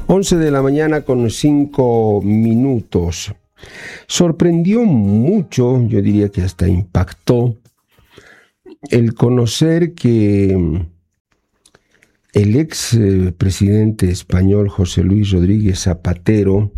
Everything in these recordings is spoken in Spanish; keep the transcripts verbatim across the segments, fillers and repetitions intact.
once de la mañana con cinco minutos. Sorprendió mucho, yo diría que hasta impactó, el conocer que el ex eh, presidente español José Luis Rodríguez Zapatero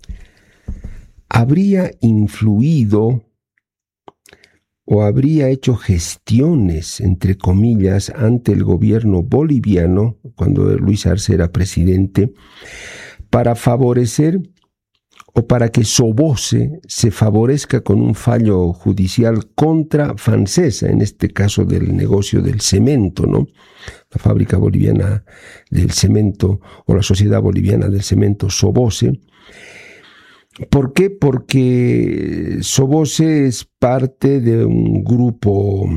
habría influido o habría hecho gestiones, entre comillas, ante el gobierno boliviano, cuando Luis Arce era presidente, para favorecer o para que Soboce se favorezca con un fallo judicial contra Fancesa, en este caso del negocio del cemento, ¿no? La fábrica boliviana del cemento o la sociedad boliviana del cemento Soboce. ¿Por qué? Porque Soboce es parte de un grupo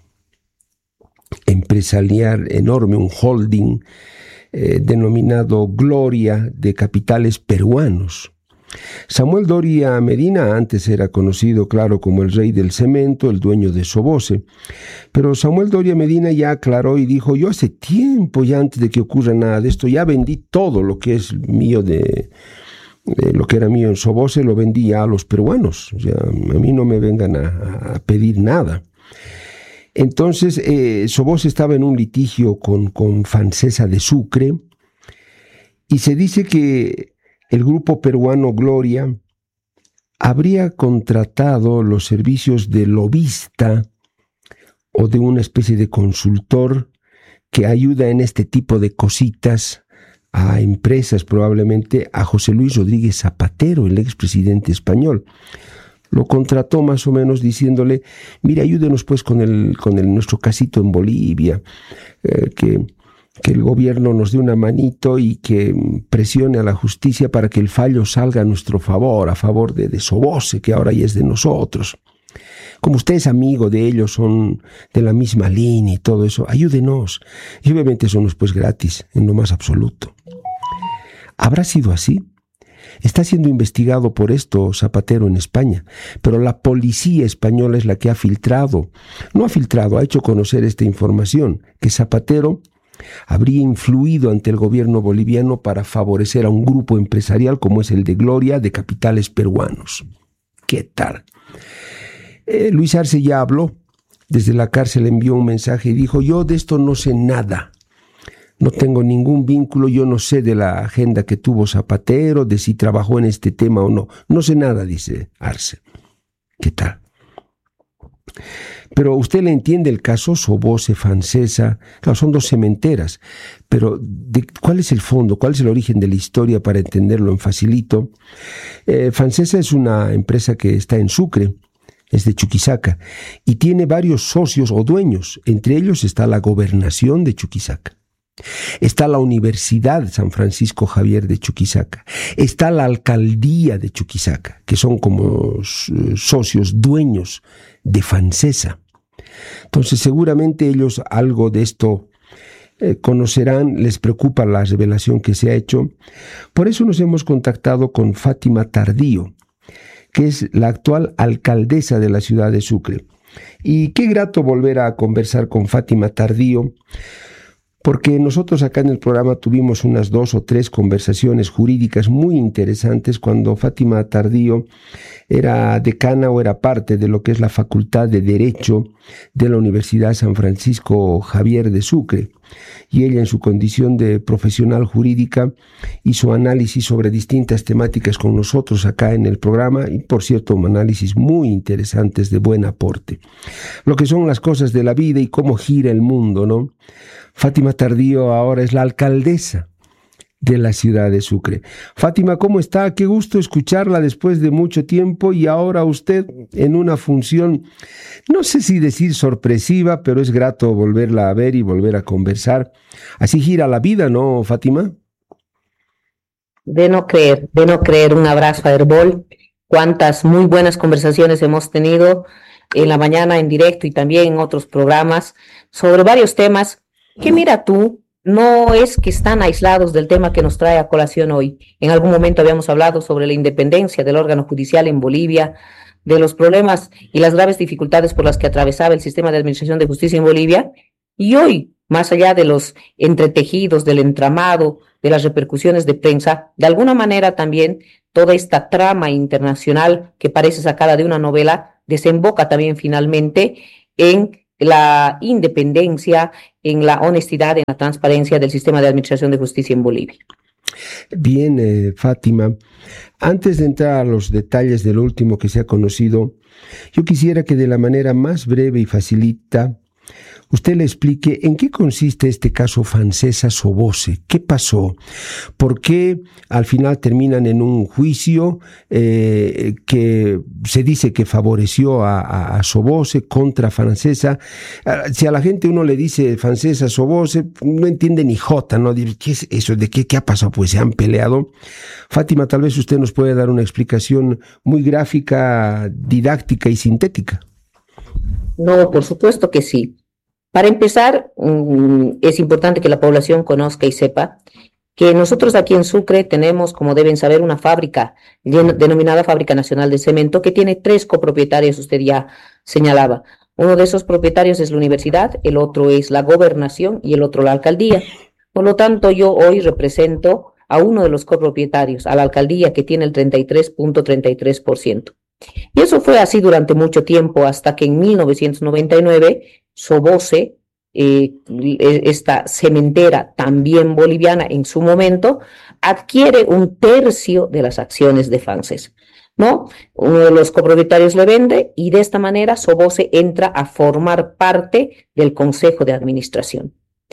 empresarial enorme, un holding eh, denominado Gloria de capitales peruanos. Samuel Doria Medina antes era conocido, claro, como el rey del cemento, el dueño de Soboce, pero Samuel Doria Medina ya aclaró y dijo: yo hace tiempo, ya antes de que ocurra nada de esto, ya vendí todo lo que es mío de... Eh, lo que era mío en Soboce lo vendí a los peruanos. O sea, a mí no me vengan a, a pedir nada. Entonces, eh, Soboce estaba en un litigio con, con Fancesa de Sucre y se dice que el grupo peruano Gloria habría contratado los servicios de lobista o de una especie de consultor que ayuda en este tipo de cositas a empresas, probablemente a José Luis Rodríguez Zapatero, el expresidente español. Lo contrató más o menos diciéndole: mire, ayúdenos pues con el, con el, nuestro casito en Bolivia, eh, que, que el gobierno nos dé una manito y que presione a la justicia para que el fallo salga a nuestro favor, a favor de, de Soboce, que ahora ya es de nosotros. Como usted es amigo de ellos, son de la misma línea y todo eso, ayúdenos. Y obviamente eso no es pues gratis, en lo más absoluto. ¿Habrá sido así? Está siendo investigado por esto Zapatero en España, pero la policía española es la que ha filtrado, no ha filtrado, ha hecho conocer esta información, que Zapatero habría influido ante el gobierno boliviano para favorecer a un grupo empresarial como es el de Gloria, de capitales peruanos. ¿Qué tal? Eh, Luis Arce ya habló, desde la cárcel envió un mensaje y dijo: yo de esto no sé nada, no tengo ningún vínculo, yo no sé de la agenda que tuvo Zapatero, de si trabajó en este tema o no, no sé nada, dice Arce. ¿Qué tal? Pero usted le entiende el caso Soboce, Fancesa, claro, son dos cementeras, pero de, ¿cuál es el fondo? ¿Cuál es el origen de la historia para entenderlo en facilito? Eh, Fancesa es una empresa que está en Sucre, es de Chuquisaca, y tiene varios socios o dueños. Entre ellos está la gobernación de Chuquisaca, está la Universidad San Francisco Javier de Chuquisaca, está la alcaldía de Chuquisaca, que son como socios, dueños de Fancesa. Entonces seguramente ellos algo de esto eh, conocerán, les preocupa la revelación que se ha hecho. Por eso nos hemos contactado con Fátima Tardío, que es la actual alcaldesa de la ciudad de Sucre. Y qué grato volver a conversar con Fátima Tardío, porque nosotros acá en el programa tuvimos unas dos o tres conversaciones jurídicas muy interesantes cuando Fátima Tardío era decana o era parte de lo que es la Facultad de Derecho de la Universidad San Francisco Javier de Sucre. Y ella, en su condición de profesional jurídica, hizo análisis sobre distintas temáticas con nosotros acá en el programa, y por cierto, análisis muy interesantes de buen aporte. Lo que son las cosas de la vida y cómo gira el mundo, ¿no? Fátima Tardío ahora es la alcaldesa de la ciudad de Sucre. Fátima, ¿cómo está? Qué gusto escucharla después de mucho tiempo, y ahora usted en una función, no sé si decir sorpresiva, pero es grato volverla a ver y volver a conversar. Así gira la vida, ¿no, Fátima? De no creer, de no creer. Un abrazo a Herbol. Cuántas muy buenas conversaciones hemos tenido en la mañana en directo y también en otros programas sobre varios temas que, mira tú, no es que están aislados del tema que nos trae a colación hoy. En algún momento habíamos hablado sobre la independencia del órgano judicial en Bolivia, de los problemas y las graves dificultades por las que atravesaba el sistema de administración de justicia en Bolivia, Y hoy, más allá de los entretejidos, del entramado, de las repercusiones de prensa, de alguna manera también toda esta trama internacional que parece sacada de una novela desemboca también finalmente en la independencia, en la honestidad, en la transparencia del sistema de administración de justicia en Bolivia. Bien, eh, Fátima, antes de entrar a los detalles del último que se ha conocido, yo quisiera que de la manera más breve y facilita usted le explique en qué consiste este caso Fancesa Sobose. ¿Qué pasó? ¿Por qué al final terminan en un juicio eh, que se dice que favoreció a, a, a Sobose contra Fancesa? Si a la gente uno le dice Fancesa Sobose, no entiende ni jota, ¿no? ¿Qué es eso? ¿De qué, qué ha pasado? Pues se han peleado. Fátima, tal vez usted nos puede dar una explicación muy gráfica, didáctica y sintética. No, por supuesto que sí. Para empezar, es importante que la población conozca y sepa que nosotros aquí en Sucre tenemos, como deben saber, una fábrica denominada Fábrica Nacional de Cemento que tiene tres copropietarios, usted ya señalaba. Uno de esos propietarios es la universidad, el otro es la gobernación y el otro la alcaldía. Por lo tanto, yo hoy represento a uno de los copropietarios, a la alcaldía, que tiene el treinta y tres punto treinta y tres por ciento. Y eso fue así durante mucho tiempo, hasta que en mil novecientos noventa y nueve Sobose, eh, esta cementera también boliviana en su momento, adquiere un tercio de las acciones de Fancesa, ¿no? Uno de los copropietarios le vende y de esta manera Sobose entra a formar parte del Consejo de Administración.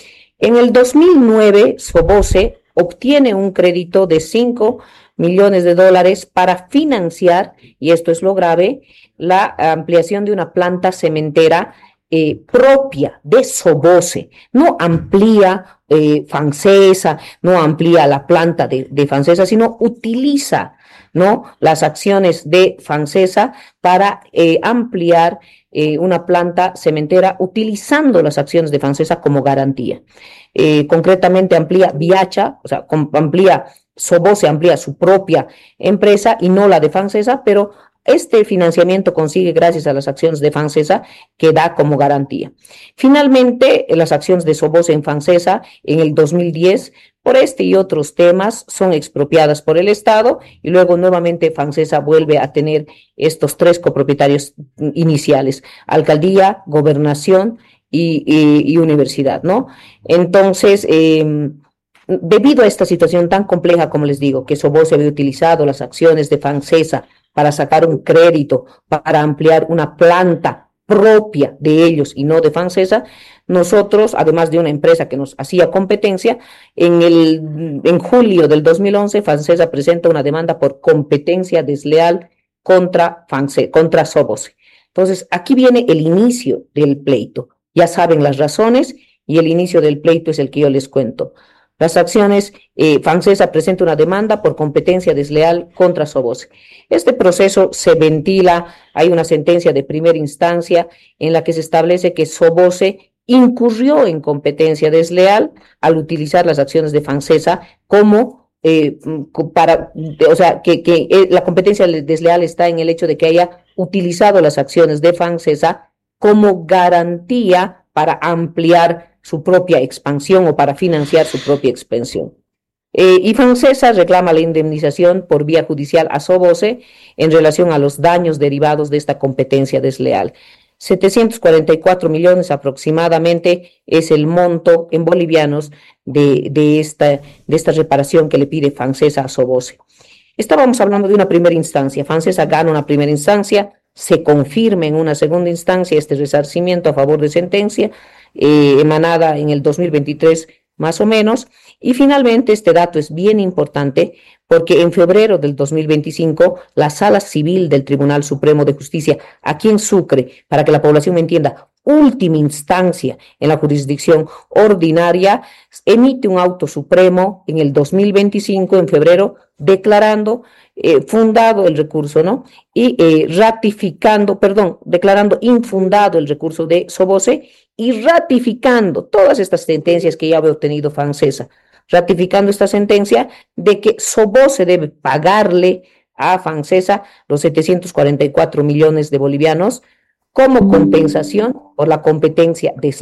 En el dos mil nueve, Sobose obtiene un crédito de cinco millones de dólares para financiar, y esto es lo grave, la ampliación de una planta cementera eh, propia de Sobose. No amplía eh, Fancesa, no amplía la planta de, de Fancesa, sino utiliza, ¿no?, las acciones de Fancesa para eh, ampliar eh, una planta cementera utilizando las acciones de Fancesa como garantía. Eh, concretamente amplía Viacha, o sea, amplía Sobose, amplía su propia empresa y no la de Fancesa, pero este financiamiento consigue gracias a las acciones de Fancesa que da como garantía. Finalmente, las acciones de Sobose en Fancesa en el dos mil diez, por este y otros temas, son expropiadas por el Estado y luego nuevamente Fancesa vuelve a tener estos tres copropietarios iniciales, alcaldía, gobernación y, y, y universidad, ¿no? Entonces, eh, debido a esta situación tan compleja, como les digo, que Sobose había utilizado las acciones de Fancesa para sacar un crédito, para ampliar una planta propia de ellos y no de Fancesa, nosotros, además de una empresa que nos hacía competencia, en, el, en julio del dos mil once, Fancesa presenta una demanda por competencia desleal contra, Fancesa, contra Sobose. Entonces, aquí viene el inicio del pleito. Ya saben las razones y el inicio del pleito es el que yo les cuento. Las acciones, eh, Fancesa presenta una demanda por competencia desleal contra Sobose. Este proceso se ventila, hay una sentencia de primera instancia en la que se establece que Sobose incurrió en competencia desleal al utilizar las acciones de Fancesa como eh, para, o sea, que, que eh, la competencia desleal está en el hecho de que haya utilizado las acciones de Fancesa como garantía para ampliar su propia expansión o para financiar su propia expansión. Eh, y Fancesa reclama la indemnización por vía judicial a Sobose en relación a los daños derivados de esta competencia desleal. setecientos cuarenta y cuatro millones aproximadamente es el monto en bolivianos de, de, esta, de esta reparación que le pide Fancesa a Sobose. Estábamos hablando de una primera instancia. Fancesa gana una primera instancia, se confirma en una segunda instancia este resarcimiento a favor de sentencia, eh, emanada en el dos mil veintitrés más o menos, y finalmente este dato es bien importante porque en febrero del dos mil veinticinco la Sala Civil del Tribunal Supremo de Justicia aquí en Sucre, para que la población me entienda, última instancia en la jurisdicción ordinaria, emite un auto supremo en el dos mil veinticinco, en febrero, declarando eh, fundado el recurso, ¿no? Y eh, ratificando, perdón, declarando infundado el recurso de Sobose y ratificando todas estas sentencias que ya había obtenido Fancesa, ratificando esta sentencia de que Sobose debe pagarle a Fancesa los setecientos cuarenta y cuatro millones de bolivianos como compensación por la competencia desleal.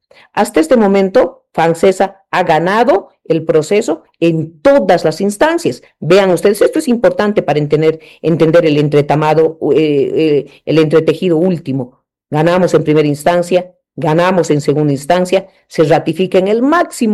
Hasta este momento, FANSESA ha ganado el proceso en todas las instancias. Vean ustedes, esto es importante para entender, entender el entretamado, eh, eh, el entretejido último. Ganamos en primera instancia, ganamos en segunda instancia, se ratifica en el máximo